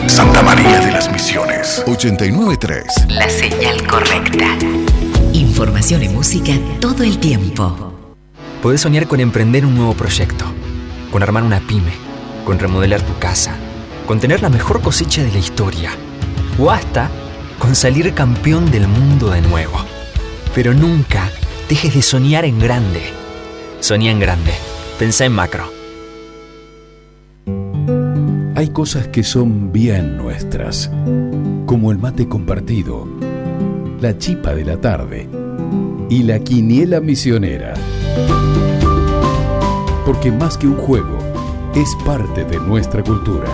Santa María de las Misiones. 89.3. La señal correcta. Información y música todo el tiempo. Podés soñar con emprender un nuevo proyecto, con armar una pyme, con remodelar tu casa, con tener la mejor cosecha de la historia, o hasta con salir campeón del mundo de nuevo. Pero nunca dejes de soñar en grande. Soñá en grande. Pensá en macro. Hay cosas que son bien nuestras, como el mate compartido, la chipa de la tarde y la quiniela misionera. Porque más que un juego, es parte de nuestra cultura.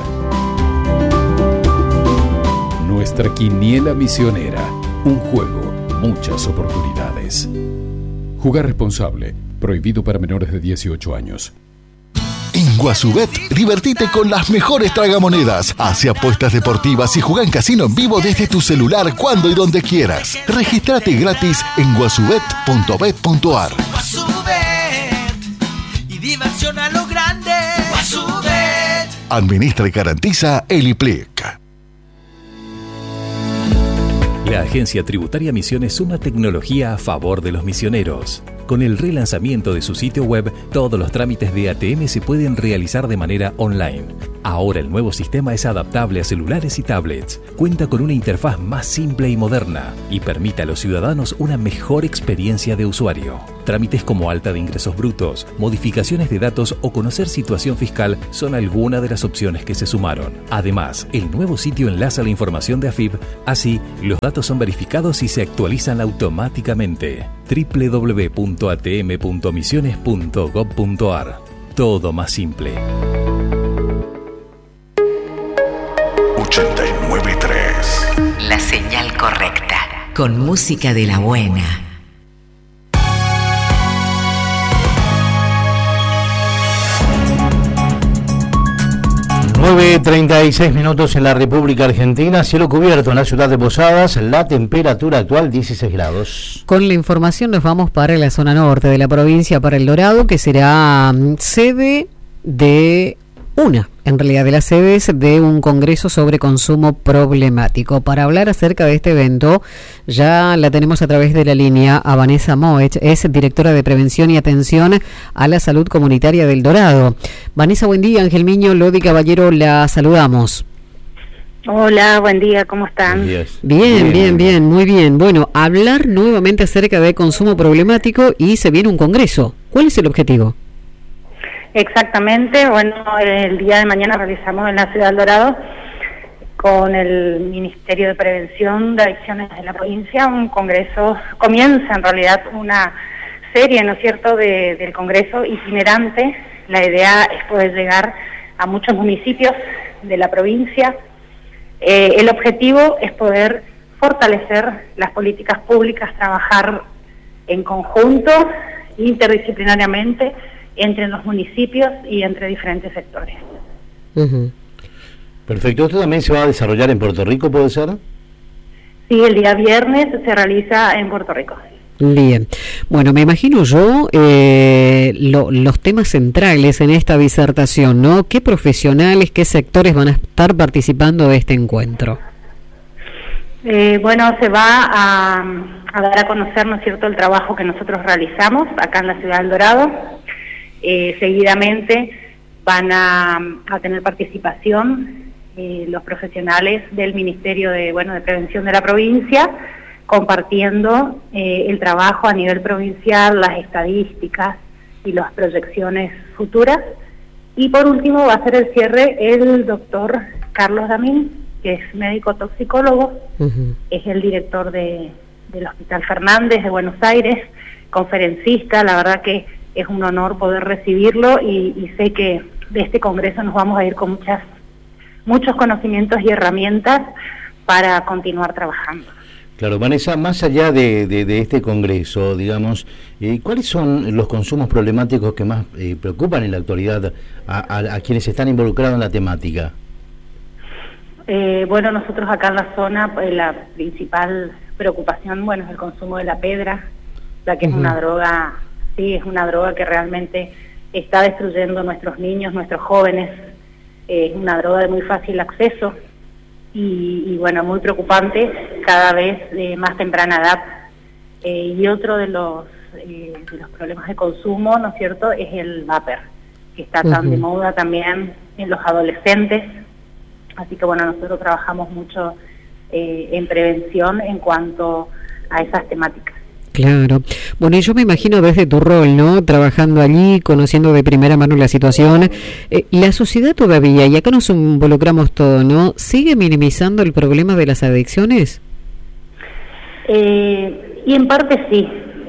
Nuestra quiniela misionera, un juego, muchas oportunidades. Jugar responsable, prohibido para menores de 18 años. En Guasubet, divertite con las mejores tragamonedas. Hace apuestas deportivas y juega en casino en vivo desde tu celular cuando y donde quieras. Regístrate gratis en guasubet.bet.ar. Guasubet y diversión a lo grande. Guasubet. Administra y garantiza el IPLIC. La Agencia Tributaria Misiones suma tecnología a favor de los misioneros. Con el relanzamiento de su sitio web, todos los trámites de ATM se pueden realizar de manera online. Ahora el nuevo sistema es adaptable a celulares y tablets, cuenta con una interfaz más simple y moderna y permite a los ciudadanos una mejor experiencia de usuario. Trámites como alta de ingresos brutos, modificaciones de datos o conocer situación fiscal son algunas de las opciones que se sumaron. Además, el nuevo sitio enlaza la información de AFIP, así los datos son verificados y se actualizan automáticamente. www.atm.misiones.gov.ar. Todo más simple. 89.3. La señal correcta. Con música de la buena. Nueve 36 minutos en la República Argentina, cielo cubierto en la ciudad de Posadas, la temperatura actual 16 grados. Con la información nos vamos para la zona norte de la provincia, para El Dorado, que será sede de de las sedes de un congreso sobre consumo problemático. Para hablar acerca de este evento, ya la tenemos a través de la línea a Vanessa Moech, es directora de Prevención y Atención a la Salud Comunitaria del Dorado. Vanessa, buen día. Ángel Miño, Lodi Caballero, la saludamos. Hola, buen día, ¿cómo están? Bien, muy bien. Bueno, hablar nuevamente acerca de consumo problemático y se viene un congreso. ¿Cuál es el objetivo? Exactamente, bueno, el día de mañana realizamos en la ciudad del Dorado con el Ministerio de Prevención de Adicciones de la provincia un congreso, comienza en realidad una serie, ¿no es cierto?, del congreso itinerante. La idea es poder llegar a muchos municipios de la provincia. El objetivo es poder fortalecer las políticas públicas, trabajar en conjunto, interdisciplinariamente, entre los municipios y entre diferentes sectores. Uh-huh. Perfecto. ¿Esto también se va a desarrollar en Puerto Rico, puede ser? Sí, el día viernes se realiza en Puerto Rico. Bien. Bueno, me imagino yo los temas centrales en esta disertación, ¿no? ¿Qué profesionales, qué sectores van a estar participando de este encuentro? Bueno, se va a dar a conocer, ¿no es cierto?, el trabajo que nosotros realizamos acá en la ciudad del Dorado. Seguidamente van a tener participación los profesionales del Ministerio de Prevención de la provincia, compartiendo el trabajo a nivel provincial, las estadísticas y las proyecciones futuras. Y por último va a ser el cierre el doctor Carlos Damín, que es médico toxicólogo, es el director del Hospital Fernández de Buenos Aires, conferencista. La verdad que es un honor poder recibirlo y sé que de este congreso nos vamos a ir con muchos conocimientos y herramientas para continuar trabajando. Claro, Vanessa, más allá de este congreso, digamos, ¿cuáles son los consumos problemáticos que más preocupan en la actualidad a quienes están involucrados en la temática? Bueno, nosotros acá en la zona, la principal preocupación, es el consumo de la pedra, ya que es una droga, sí, es una droga que realmente está destruyendo nuestros niños, nuestros jóvenes, es una droga de muy fácil acceso, y bueno, muy preocupante, cada vez de más temprana edad. Y otro de los problemas de consumo, ¿no es cierto?, es el vapor, que está tan de moda también en los adolescentes. Así que bueno, nosotros trabajamos mucho en prevención en cuanto a esas temáticas. Claro. Bueno, y yo me imagino desde tu rol, ¿no?, trabajando allí, conociendo de primera mano la situación, la sociedad todavía, y acá nos involucramos todo, ¿no?, ¿sigue minimizando el problema de las adicciones? Y en parte sí,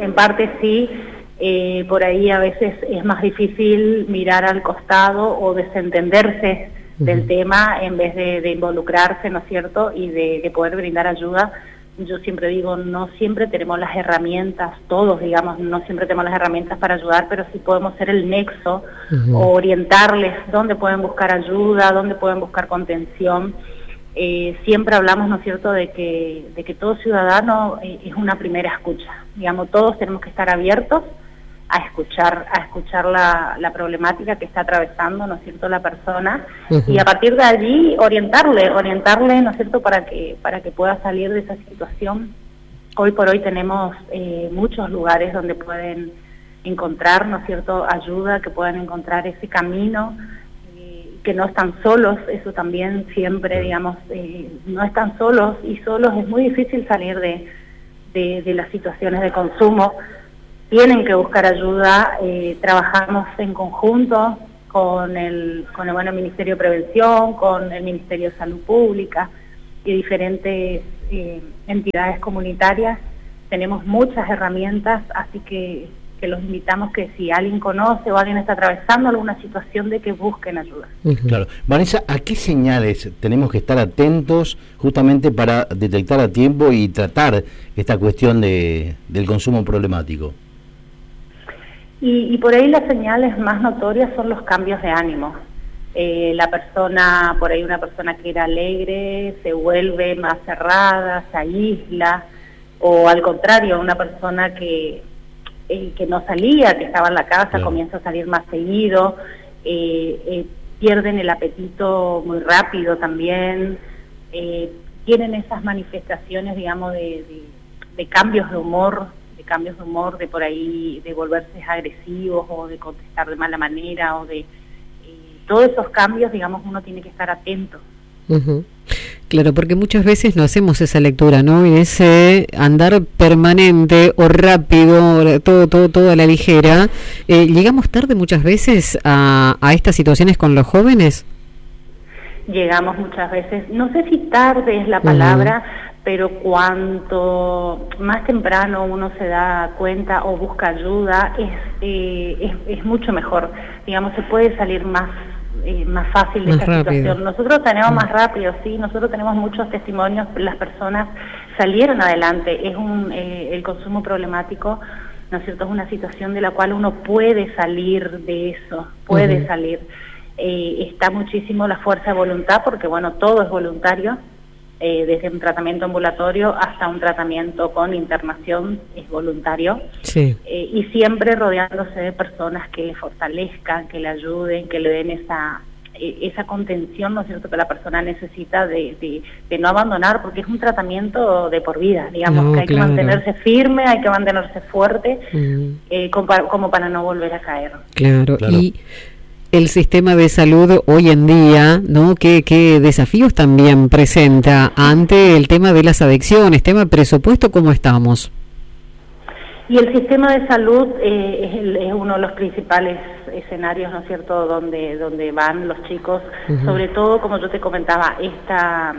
por ahí a veces es más difícil mirar al costado o desentenderse del tema en vez de involucrarse, ¿no es cierto?, y de poder brindar ayuda. Yo siempre digo, no siempre tenemos las herramientas, todos digamos, no siempre tenemos las herramientas para ayudar, pero sí podemos ser el nexo o orientarles dónde pueden buscar ayuda, dónde pueden buscar contención. Siempre hablamos, ¿no es cierto?, de que todo ciudadano es una primera escucha. Digamos, todos tenemos que estar abiertos a escuchar la problemática que está atravesando, ¿no es cierto?, la persona, y a partir de allí orientarle, ¿no es cierto?, para que pueda salir de esa situación. Hoy por hoy tenemos muchos lugares donde pueden encontrar, ¿no es cierto?, ayuda, que puedan encontrar ese camino, que no están solos. Eso también siempre, digamos, no están solos, y solos es muy difícil salir de las situaciones de consumo. Tienen que buscar ayuda. Trabajamos en conjunto con el Ministerio de Prevención, con el Ministerio de Salud Pública y diferentes entidades comunitarias. Tenemos muchas herramientas, así que los invitamos que si alguien conoce o alguien está atravesando alguna situación, de que busquen ayuda. Claro. Vanessa, ¿a qué señales tenemos que estar atentos justamente para detectar a tiempo y tratar esta cuestión del consumo problemático? Y por ahí las señales más notorias son los cambios de ánimo. La persona, por ahí una persona que era alegre, se vuelve más cerrada, se aísla, o al contrario, una persona que no salía, que estaba en la casa, comienza a salir más seguido, pierden el apetito muy rápido también, tienen esas manifestaciones, digamos, de cambios de humor, de por ahí, de volverse agresivos o de contestar de mala manera, o de todos esos cambios, digamos, uno tiene que estar atento. Claro, porque muchas veces no hacemos esa lectura, ¿no? Y ese andar permanente o rápido, todo a la ligera. ¿Llegamos tarde muchas veces a estas situaciones con los jóvenes? Llegamos muchas veces, no sé si tarde es la palabra, pero cuanto más temprano uno se da cuenta o busca ayuda, es mucho mejor. Digamos, se puede salir más fácil de esta situación. Nosotros tenemos más rápido, sí, nosotros tenemos muchos testimonios, las personas salieron adelante. Es el consumo problemático, ¿no es cierto?, es una situación de la cual uno puede salir de eso, puede salir. Está muchísimo la fuerza de voluntad, porque bueno, todo es voluntario, desde un tratamiento ambulatorio hasta un tratamiento con internación es voluntario. Sí. Y siempre rodeándose de personas que le fortalezcan, que le ayuden, que le den esa contención, ¿no es cierto?, que la persona necesita de no abandonar, porque es un tratamiento de por vida, digamos, que hay que mantenerse firme, hay que mantenerse fuerte, como para no volver a caer. Claro. Y el sistema de salud hoy en día, ¿no?, ¿Qué desafíos también presenta ante el tema de las adicciones, tema presupuesto? ¿Cómo estamos? Y el sistema de salud es uno de los principales escenarios, ¿no es cierto?, donde van los chicos, sobre todo, como yo te comentaba, esta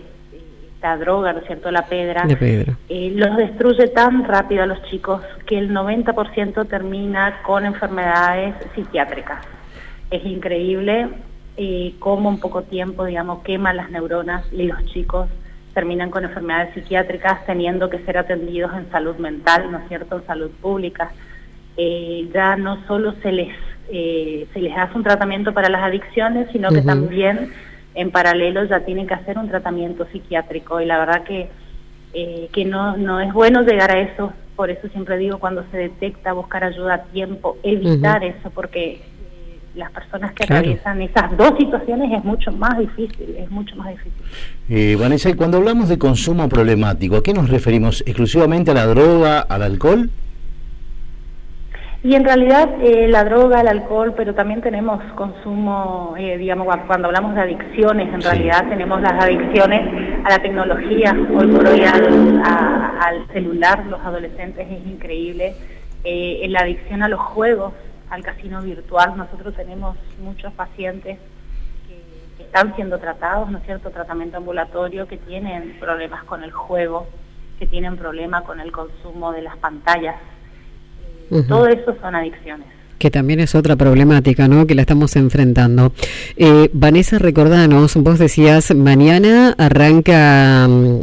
droga, ¿no es cierto?, la pedra, los destruye tan rápido a los chicos que el 90% termina con enfermedades psiquiátricas. Es increíble cómo en poco tiempo, digamos, queman las neuronas y los chicos terminan con enfermedades psiquiátricas, teniendo que ser atendidos en salud mental, ¿no es cierto?, en salud pública. Ya no solo se les hace un tratamiento para las adicciones, sino que también en paralelo ya tienen que hacer un tratamiento psiquiátrico, y la verdad que no es bueno llegar a eso. Por eso siempre digo, cuando se detecta, buscar ayuda a tiempo, evitar eso, porque las personas que Claro. atraviesan esas dos situaciones es mucho más difícil, Vanessa, y cuando hablamos de consumo problemático, ¿a qué nos referimos? ¿Exclusivamente a la droga, al alcohol? Y en realidad la droga, el alcohol, pero también tenemos consumo, digamos, cuando hablamos de adicciones, en realidad tenemos las adicciones a la tecnología, hoy por hoy al celular, los adolescentes es increíble, la adicción a los juegos, al casino virtual. Nosotros tenemos muchos pacientes que están siendo tratados, ¿no es cierto?, tratamiento ambulatorio, que tienen problemas con el juego, que tienen problemas con el consumo de las pantallas. Todo eso son adicciones. Que también es otra problemática, ¿no?, que la estamos enfrentando. Vanessa, recordanos, vos decías, mañana arranca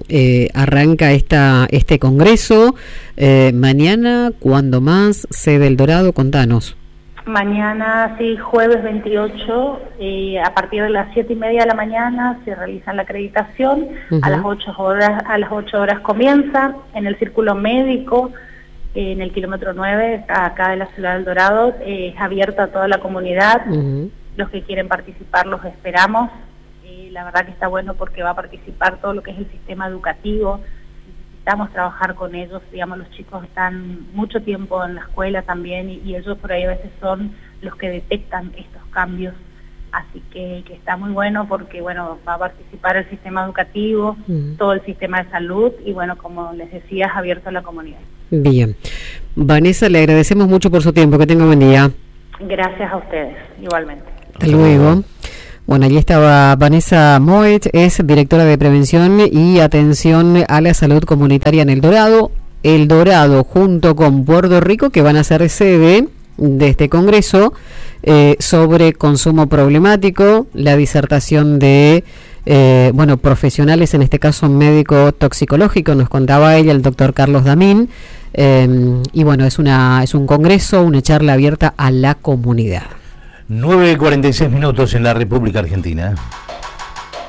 este congreso. Mañana, ¿cuándo más? Sede El Dorado, contanos. Mañana, sí, jueves 28, a partir de las 7:30 de la mañana se realiza la acreditación. A las 8 horas comienza en el Círculo Médico, en el kilómetro 9, acá de la ciudad del Dorado. Es abierta a toda la comunidad. Los que quieren participar los esperamos. La verdad que está bueno porque va a participar todo lo que es el sistema educativo. Necesitamos trabajar con ellos, digamos, los chicos están mucho tiempo en la escuela también y ellos por ahí a veces son los que detectan estos cambios. Así que está muy bueno porque, bueno, va a participar el sistema educativo, todo el sistema de salud y, bueno, como les decía, es abierto a la comunidad. Bien. Vanessa, le agradecemos mucho por su tiempo. Que tenga buen día. Gracias a ustedes, igualmente. Hasta luego. Bueno, allí estaba Vanessa Moet, es directora de Prevención y Atención a la Salud Comunitaria en El Dorado. El Dorado junto con Puerto Rico, que van a ser sede de este congreso sobre consumo problemático, la disertación de profesionales, en este caso médico toxicológico, nos contaba ella, el doctor Carlos Damín, y bueno, es un congreso, una charla abierta a la comunidad. 9:46 en la República Argentina.